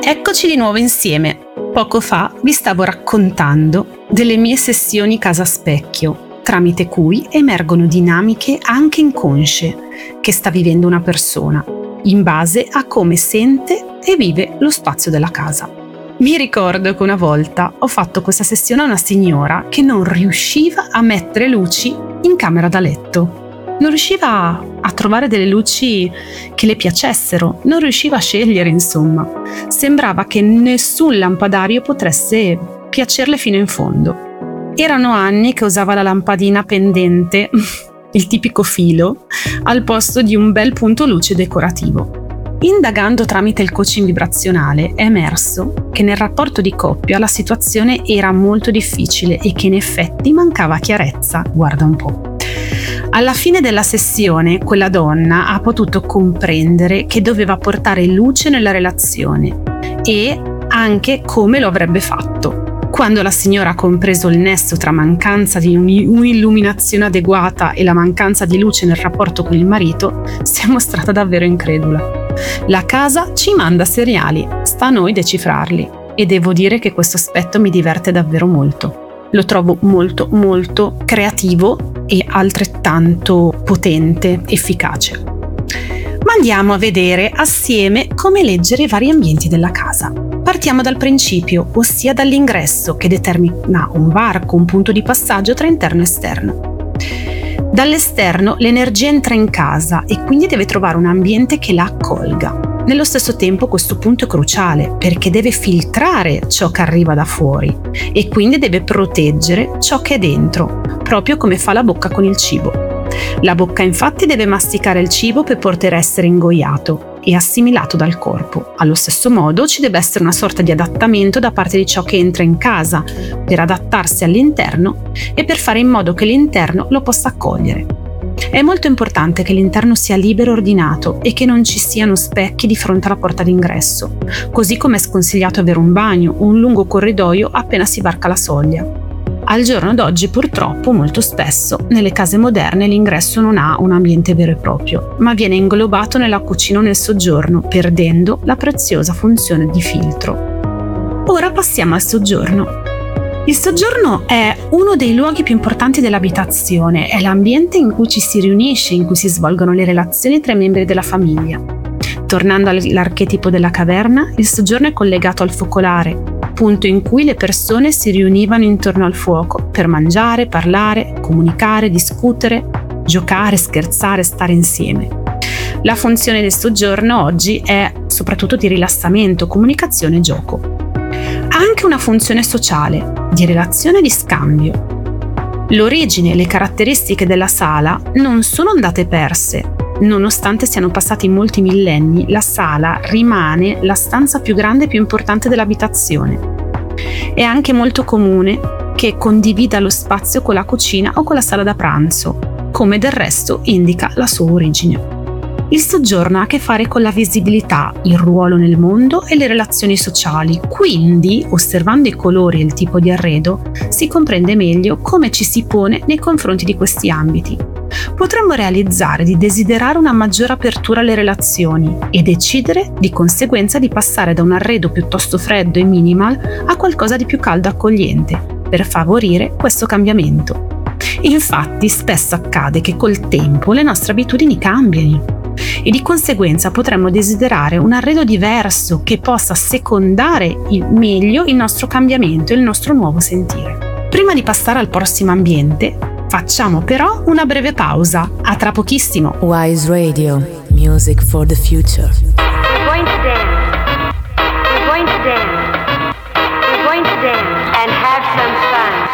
Eccoci di nuovo insieme. Poco fa vi stavo raccontando delle mie sessioni casa specchio, tramite cui emergono dinamiche anche inconsce che sta vivendo una persona, in base a come sente e vive lo spazio della casa. Mi ricordo che una volta ho fatto questa sessione a una signora che non riusciva a mettere luci in camera da letto. Non riusciva a trovare delle luci che le piacessero, non riusciva a scegliere, insomma. Sembrava che nessun lampadario potesse piacerle fino in fondo. Erano anni che usava la lampadina pendente, il tipico filo, al posto di un bel punto luce decorativo. Indagando tramite il coaching vibrazionale è emerso che nel rapporto di coppia la situazione era molto difficile e che in effetti mancava chiarezza, guarda un po'. Alla fine della sessione, quella donna ha potuto comprendere che doveva portare luce nella relazione e anche come lo avrebbe fatto. Quando la signora ha compreso il nesso tra mancanza di un'illuminazione adeguata e la mancanza di luce nel rapporto con il marito, si è mostrata davvero incredula. La casa ci manda segnali, sta a noi decifrarli, e devo dire che questo aspetto mi diverte davvero molto. Lo trovo molto molto creativo e altrettanto potente, efficace. Ma andiamo a vedere assieme come leggere i vari ambienti della casa. Partiamo dal principio, ossia dall'ingresso, che determina un varco, un punto di passaggio tra interno e esterno. Dall'esterno l'energia entra in casa e quindi deve trovare un ambiente che la accolga. Nello stesso tempo questo punto è cruciale perché deve filtrare ciò che arriva da fuori e quindi deve proteggere ciò che è dentro, proprio come fa la bocca con il cibo. La bocca infatti deve masticare il cibo per poter essere ingoiato e assimilato dal corpo. Allo stesso modo ci deve essere una sorta di adattamento da parte di ciò che entra in casa per adattarsi all'interno e per fare in modo che l'interno lo possa accogliere. È molto importante che l'interno sia libero e ordinato e che non ci siano specchi di fronte alla porta d'ingresso, così come è sconsigliato avere un bagno o un lungo corridoio appena si varca la soglia. Al giorno d'oggi purtroppo molto spesso nelle case moderne l'ingresso non ha un ambiente vero e proprio, ma viene inglobato nella cucina o nel soggiorno, perdendo la preziosa funzione di filtro. Ora passiamo al soggiorno. Il soggiorno è uno dei luoghi più importanti dell'abitazione, è l'ambiente in cui ci si riunisce, in cui si svolgono le relazioni tra i membri della famiglia. Tornando all'archetipo della caverna, il soggiorno è collegato al focolare, punto in cui le persone si riunivano intorno al fuoco per mangiare, parlare, comunicare, discutere, giocare, scherzare, stare insieme. La funzione del soggiorno oggi è soprattutto di rilassamento, comunicazione e gioco. Ha anche una funzione sociale, di relazione e di scambio. L'origine e le caratteristiche della sala non sono andate perse. Nonostante siano passati molti millenni, la sala rimane la stanza più grande e più importante dell'abitazione. È anche molto comune che condivida lo spazio con la cucina o con la sala da pranzo, come del resto indica la sua origine. Il soggiorno ha a che fare con la visibilità, il ruolo nel mondo e le relazioni sociali, quindi, osservando i colori e il tipo di arredo, si comprende meglio come ci si pone nei confronti di questi ambiti. Potremmo realizzare di desiderare una maggiore apertura alle relazioni e decidere di conseguenza di passare da un arredo piuttosto freddo e minimal a qualcosa di più caldo e accogliente, per favorire questo cambiamento. Infatti, spesso accade che col tempo le nostre abitudini cambiano e di conseguenza potremmo desiderare un arredo diverso che possa secondare meglio il nostro cambiamento e il nostro nuovo sentire. Prima di passare al prossimo ambiente, facciamo però una breve pausa. A tra pochissimo. Wise Radio, music for the future.